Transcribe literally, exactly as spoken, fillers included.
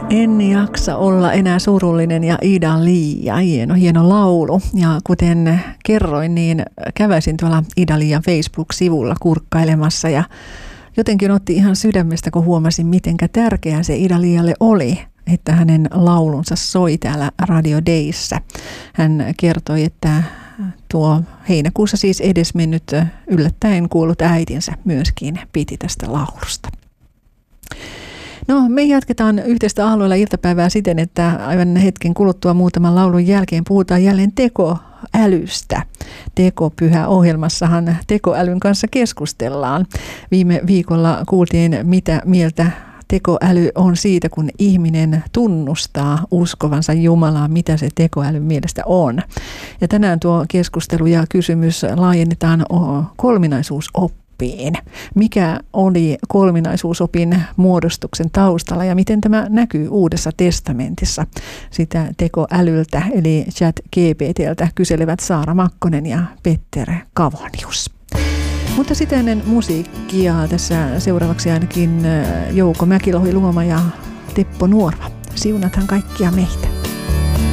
En jaksa olla enää surullinen ja Ida Lia, hieno, hieno laulu. Ja kuten kerroin, niin käväisin tuolla Ida Lian Facebook-sivulla kurkkailemassa ja jotenkin otti ihan sydämestä, kun huomasin, mitenkä tärkeää se Ida Lialle oli, että hänen laulunsa soi täällä Radio Dayssä. Hän kertoi, että tuo heinäkuussa siis edesmennyt yllättäen kuollut äitinsä myöskin piti tästä laulusta. No, me jatketaan yhteistä aalloilla iltapäivää siten, että aivan hetken kuluttua muutaman laulun jälkeen puhutaan jälleen tekoälystä. Tekopyhä-ohjelmassahan tekoälyn kanssa keskustellaan. Viime viikolla kuultiin, mitä mieltä tekoäly on siitä, kun ihminen tunnustaa uskovansa Jumalaa, mitä se tekoälyn mielestä on. Ja tänään tuo keskustelu ja kysymys laajennetaan kolminaisuusoppiin. Mikä oli kolminaisuusopin muodostuksen taustalla ja miten tämä näkyy Uudessa testamentissa? Sitä tekoälyltä eli ChatGPT:ltä kyselevät Saara Makkonen ja Petter Kavonius. Mutta sitten ennen musiikkia tässä seuraavaksi ainakin Jouko Mäkilohi-Luoma ja Teppo Nuorva. Siunathan kaikkia meitä.